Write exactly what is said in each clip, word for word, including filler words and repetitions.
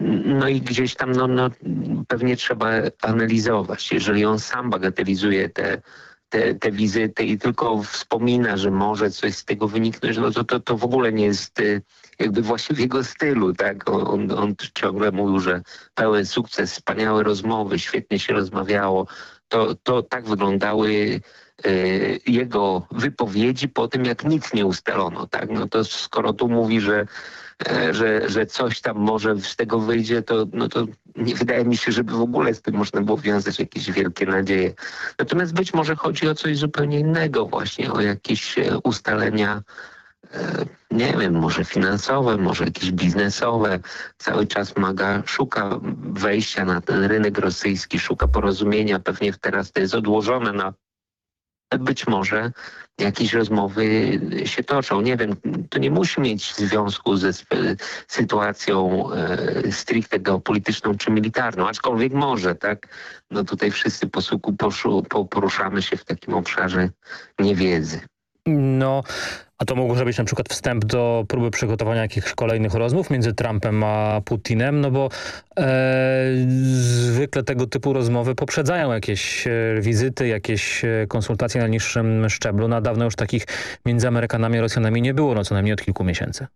No i gdzieś tam no, no, pewnie trzeba analizować. Jeżeli on sam bagatelizuje te, te, te wizyty i tylko wspomina, że może coś z tego wyniknąć, no to, to, to w ogóle nie jest y, jakby właśnie w jego stylu. Tak? On, on ciągle mówił, że pełen sukces, wspaniałe rozmowy, świetnie się rozmawiało. To, to tak wyglądały y, jego wypowiedzi po tym, jak nic nie ustalono. Tak? No to skoro tu mówi, że Że, że coś tam może z tego wyjdzie, to, no to nie wydaje mi się, żeby w ogóle z tym można było wiązać jakieś wielkie nadzieje. Natomiast być może chodzi o coś zupełnie innego właśnie, o jakieś ustalenia, nie wiem, może finansowe, może jakieś biznesowe. Cały czas Maga szuka wejścia na ten rynek rosyjski, szuka porozumienia. Pewnie teraz to jest odłożone na być może jakieś rozmowy się toczą. Nie wiem, to nie musi mieć związku ze sytuacją e, stricte geopolityczną czy militarną, aczkolwiek może, tak? No tutaj wszyscy po suku poszu, po, poruszamy się w takim obszarze niewiedzy. No, a to może być na przykład wstęp do próby przygotowania jakichś kolejnych rozmów między Trumpem a Putinem, no bo e, zwykle tego typu rozmowy poprzedzają jakieś e, wizyty, jakieś e, konsultacje na niższym szczeblu. Na dawno już takich między Amerykanami a Rosjanami nie było, no co najmniej od kilku miesięcy.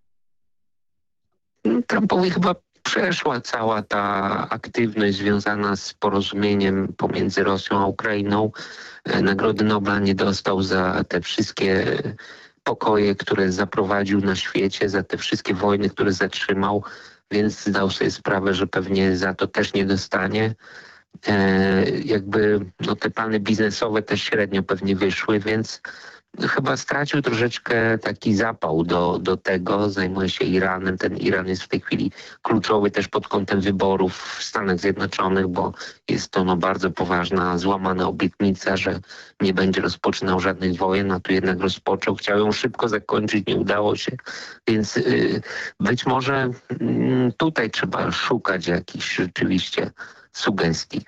Trumpowi chyba przeszła cała ta aktywność związana z porozumieniem pomiędzy Rosją a Ukrainą. Nagrody Nobla nie dostał za te wszystkie pokoje, które zaprowadził na świecie, za te wszystkie wojny, które zatrzymał, więc zdał sobie sprawę, że pewnie za to też nie dostanie. E, jakby no, te plany biznesowe też średnio pewnie wyszły, więc chyba stracił troszeczkę taki zapał do, do tego, zajmuje się Iranem. Ten Iran jest w tej chwili kluczowy też pod kątem wyborów w Stanach Zjednoczonych, bo jest to no, bardzo poważna, złamana obietnica, że nie będzie rozpoczynał żadnych wojen, a tu jednak rozpoczął. Chciał ją szybko zakończyć, nie udało się, więc yy, być może yy, tutaj trzeba szukać jakichś rzeczywiście sugestii.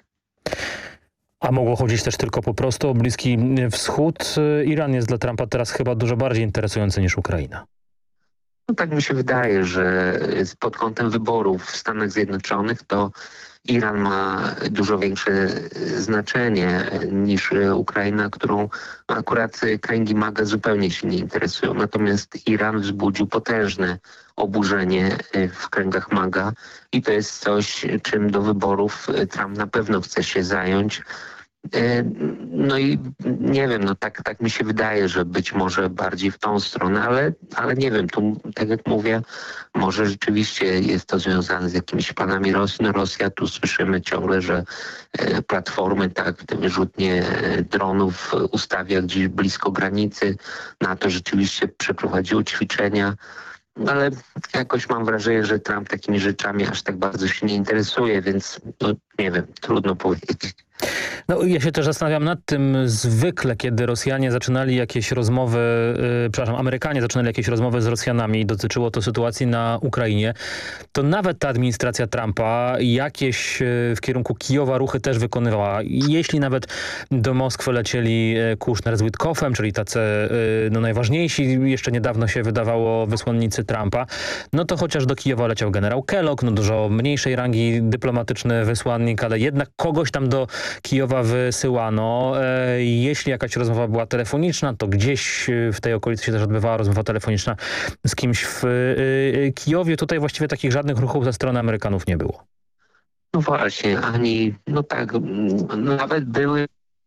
A mogło chodzić też tylko po prostu o Bliski Wschód. Iran jest dla Trumpa teraz chyba dużo bardziej interesujący niż Ukraina. No tak mi się wydaje, że pod kątem wyborów w Stanach Zjednoczonych to Iran ma dużo większe znaczenie niż Ukraina, którą akurat kręgi Maga zupełnie się nie interesują. Natomiast Iran wzbudził potężne oburzenie w kręgach Maga i to jest coś, czym do wyborów Trump na pewno chce się zająć. No i nie wiem, no tak, tak mi się wydaje, że być może bardziej w tą stronę, ale, ale nie wiem, tu tak jak mówię, może rzeczywiście jest to związane z jakimiś planami Rosji. No Rosja, tu słyszymy ciągle, że platformy, tak, te wyrzutnie dronów ustawia gdzieś blisko granicy. NATO rzeczywiście przeprowadziło ćwiczenia. No ale jakoś mam wrażenie, że Trump takimi rzeczami aż tak bardzo się nie interesuje, więc no, nie wiem, trudno powiedzieć. No ja się też zastanawiam nad tym, zwykle kiedy Rosjanie zaczynali jakieś rozmowy, yy, przepraszam, Amerykanie zaczynali jakieś rozmowy z Rosjanami, dotyczyło to sytuacji na Ukrainie, to nawet ta administracja Trumpa jakieś yy, w kierunku Kijowa ruchy też wykonywała. Jeśli nawet do Moskwy lecieli Kushner z Witkoffem, czyli tacy yy, no, najważniejsi, jeszcze niedawno się wydawało wysłannicy Trumpa, no to chociaż do Kijowa leciał generał Kellogg, no dużo mniejszej rangi dyplomatyczny wysłannik, ale jednak kogoś tam do Kijowa wysyłano. E, jeśli jakaś rozmowa była telefoniczna, to gdzieś w tej okolicy się też odbywała rozmowa telefoniczna z kimś w e, Kijowie. Tutaj właściwie takich żadnych ruchów ze strony Amerykanów nie było. No właśnie, ani, no tak, nawet były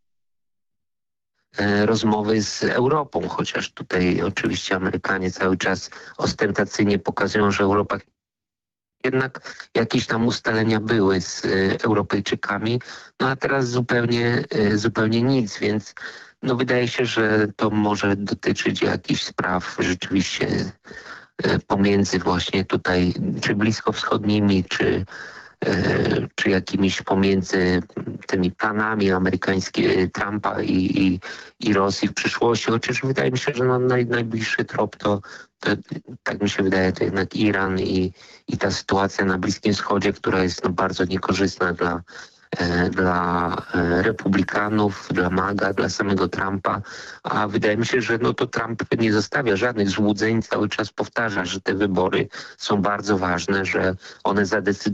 rozmowy z Europą, chociaż tutaj oczywiście Amerykanie cały czas ostentacyjnie pokazują, że Europa jednak jakieś tam ustalenia były z Europejczykami, no a teraz zupełnie, zupełnie nic, więc no wydaje się, że to może dotyczyć jakichś spraw rzeczywiście pomiędzy właśnie tutaj czy bliskowschodnimi, czy czy jakimiś pomiędzy tymi planami amerykańskimi Trumpa i, i, i Rosji w przyszłości. Chociaż wydaje mi się, że no naj, najbliższy trop to, to, tak mi się wydaje, to jednak Iran i, i ta sytuacja na Bliskim Wschodzie, która jest no bardzo niekorzystna dla, e, dla e, republikanów, dla Maga, dla samego Trumpa. A wydaje mi się, że no to Trump nie zostawia żadnych złudzeń, cały czas powtarza, że te wybory są bardzo ważne, że one zadecydują